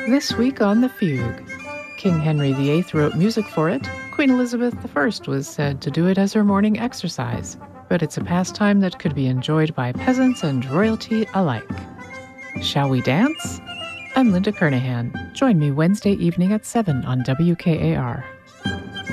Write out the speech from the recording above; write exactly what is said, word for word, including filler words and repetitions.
This week on The Fugue, King Henry the Eighth wrote music for it. Queen Elizabeth the First was said to do it as her morning exercise, but it's a pastime that could be enjoyed by peasants and royalty alike. Shall we dance? I'm Linda Kernahan. Join me Wednesday evening at seven on W K A R.